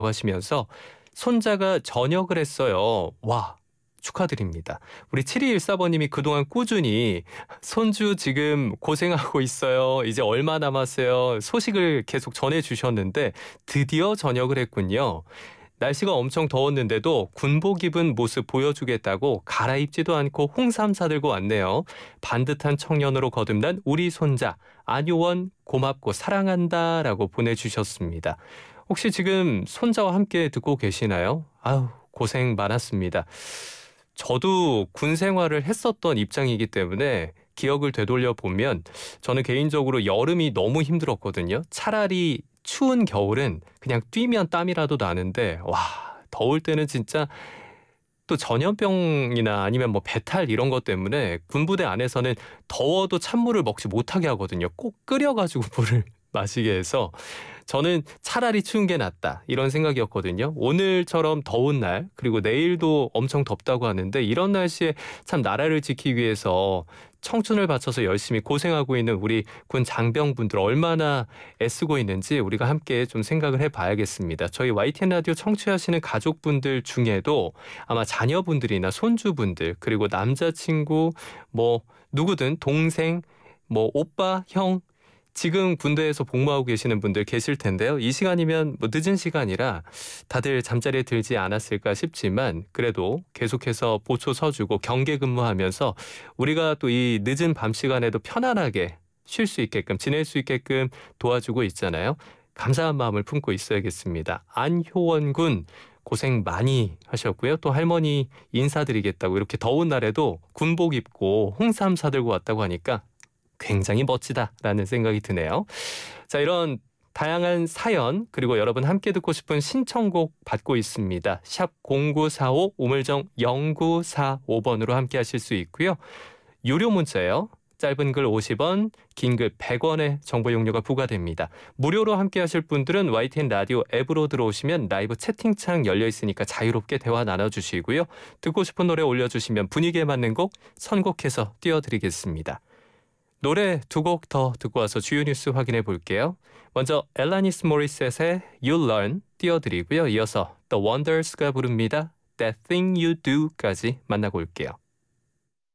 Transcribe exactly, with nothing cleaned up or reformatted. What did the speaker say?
하시면서 손자가 전역을 했어요. 와, 축하드립니다. 우리 칠이일사 번님이 그동안 꾸준히 손주 지금 고생하고 있어요. 이제 얼마 남았어요. 소식을 계속 전해주셨는데 드디어 전역을 했군요. 날씨가 엄청 더웠는데도 군복 입은 모습 보여주겠다고 갈아입지도 않고 홍삼 사들고 왔네요. 반듯한 청년으로 거듭난 우리 손자 안효원 고맙고 사랑한다 라고 보내주셨습니다. 혹시 지금 손자와 함께 듣고 계시나요? 아우, 고생 많았습니다. 저도 군 생활을 했었던 입장이기 때문에 기억을 되돌려 보면 저는 개인적으로 여름이 너무 힘들었거든요. 차라리 추운 겨울은 그냥 뛰면 땀이라도 나는데 와, 더울 때는 진짜 또 전염병이나 아니면 뭐 배탈 이런 것 때문에 군부대 안에서는 더워도 찬물을 먹지 못하게 하거든요. 꼭 끓여가지고 물을 마시게 해서 저는 차라리 추운 게 낫다 이런 생각이었거든요. 오늘처럼 더운 날 그리고 내일도 엄청 덥다고 하는데 이런 날씨에 참 나라를 지키기 위해서 청춘을 바쳐서 열심히 고생하고 있는 우리 군 장병분들 얼마나 애쓰고 있는지 우리가 함께 좀 생각을 해봐야겠습니다. 저희 와이티엔 라디오 청취하시는 가족분들 중에도 아마 자녀분들이나 손주분들 그리고 남자친구 뭐 누구든 동생 뭐 오빠 형 지금 군대에서 복무하고 계시는 분들 계실 텐데요. 이 시간이면 뭐 늦은 시간이라 다들 잠자리에 들지 않았을까 싶지만 그래도 계속해서 보초 서주고 경계 근무하면서 우리가 또 이 늦은 밤 시간에도 편안하게 쉴 수 있게끔 지낼 수 있게끔 도와주고 있잖아요. 감사한 마음을 품고 있어야겠습니다. 안효원 군 고생 많이 하셨고요. 또 할머니 인사드리겠다고 이렇게 더운 날에도 군복 입고 홍삼 사들고 왔다고 하니까 굉장히 멋지다라는 생각이 드네요. 자, 이런 다양한 사연 그리고 여러분 함께 듣고 싶은 신청곡 받고 있습니다. 샵 공구사오 우물정 영구사오 번으로 함께 하실 수 있고요. 유료 문자예요. 짧은 글 오십 원, 긴 글 백 원의 정보 용료가 부과됩니다. 무료로 함께 하실 분들은 와이티엔 라디오 앱으로 들어오시면 라이브 채팅창 열려 있으니까 자유롭게 대화 나눠주시고요. 듣고 싶은 노래 올려주시면 분위기에 맞는 곡 선곡해서 띄워드리겠습니다. 노래 두 곡 더 듣고 와서 주요 뉴스 확인해 볼게요. 먼저 엘라니스 모리셋의 You Learn 띄워드리고요. 이어서 The Wonders가 부릅니다. That Thing You Do까지 만나고 올게요.